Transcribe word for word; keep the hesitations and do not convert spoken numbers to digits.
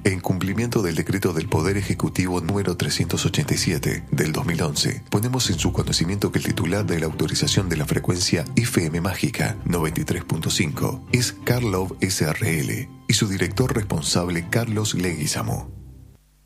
En cumplimiento del decreto del Poder Ejecutivo número trescientos ochenta y siete del dos mil once, ponemos en su conocimiento que el titular de la autorización de la frecuencia F M Mágica noventa y tres punto cinco es Karlov S R L y su director responsable Carlos Leguizamo.